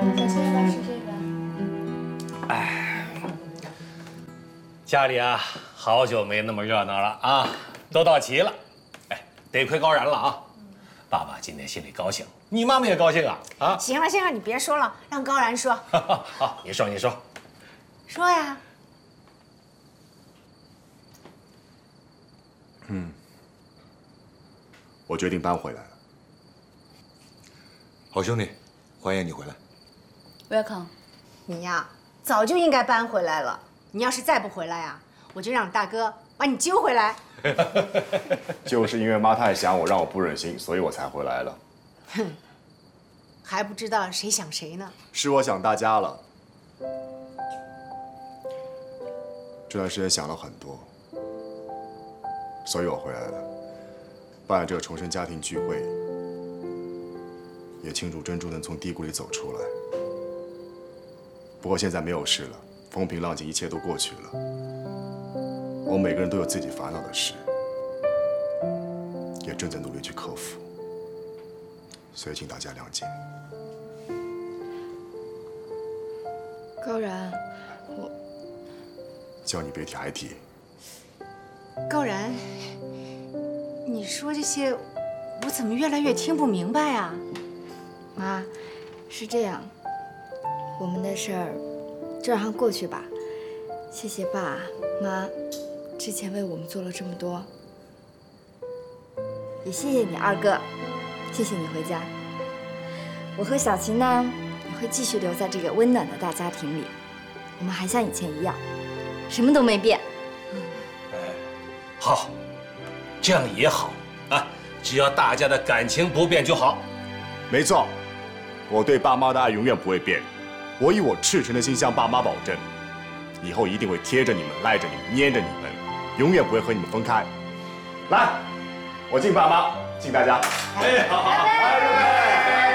小新要不要吃这个？ 哎，家里啊，好久没那么热闹了啊，都到齐了。哎，得亏高然了啊，爸爸今天心里高兴，你妈妈也高兴啊啊！ 行了行了，你别说了，让高然说。 好，你说你说。 说呀。 我决定搬回来了。 好兄弟，欢迎你回来。 Welcome。 你呀，早就应该搬回来了。你要是再不回来呀，我就让大哥把你揪回来。 就是因为妈太想我，让我不忍心，所以我才回来了。 哼，还不知道谁想谁呢。 是我想大家了。这段时间想了很多，所以我回来了，办了这个重生家庭聚会，也庆祝珍珠能从低谷里走出来。不过现在没有事了，风平浪静，一切都过去了。我们每个人都有自己烦恼的事，也正在努力去克服，所以请大家谅解。 高然， 叫你别提还提。 高然，你说这些，我怎么越来越听不明白啊？ 妈，是这样，我们的事儿就让它过去吧。谢谢爸妈之前为我们做了这么多，也谢谢你二哥，谢谢你回家。我和小琴呢，也会继续留在这个温暖的大家庭里，我们还像以前一样，什么都没变。 好，这样也好啊，只要大家的感情不变就好。 没错，我对爸妈的爱永远不会变。我以我赤诚的心向爸妈保证，以后一定会贴着你们、赖着你们、黏着你们，永远不会和你们分开。来，我敬爸妈，敬大家。 哎，好好好。